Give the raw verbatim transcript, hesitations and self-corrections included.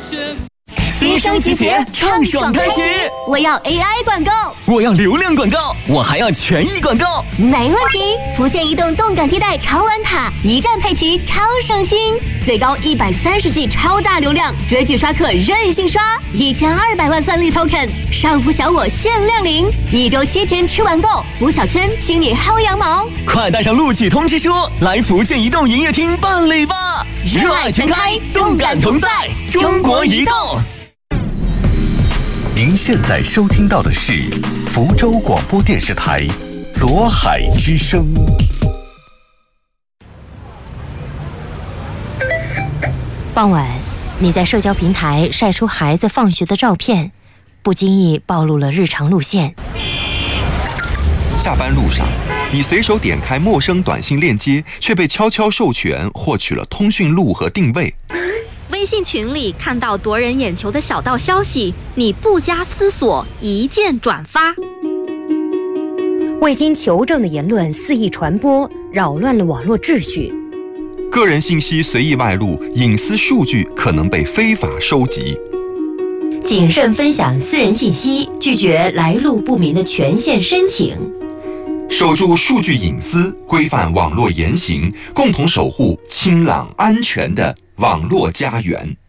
新升集结，畅爽开启！ 我要 A I 广告， 我要流量广告，我还要权益广告。 没问题！福建移动动感地带超玩卡，一站配齐，超省心，最高一百三十 G 超大流量，追剧刷客任性刷，一千二百万算力 token， 上浮小我限量领，一周七天吃完够，补小圈，请你薅羊毛！ 快带上录取通知书，来福建移动营业厅办理吧！热爱全开，动感同在，中国移动。 您现在收听到的是福州广播电视台左海之声。 傍晚，你在社交平台晒出孩子放学的照片，不经意暴露了日常路线。 下班路上，你随手点开陌生短信链接，却被悄悄授权获取了通讯录和定位。 微信群里看到夺人眼球的小道消息，你不加思索一键转发。 未经求证的言论肆意传播，扰乱了网络秩序。 个人信息随意外露，隐私数据可能被非法收集。 谨慎分享私人信息，拒绝来路不明的权限申请。 守住数据隐私，规范网络言行，共同守护清朗安全的网络家园。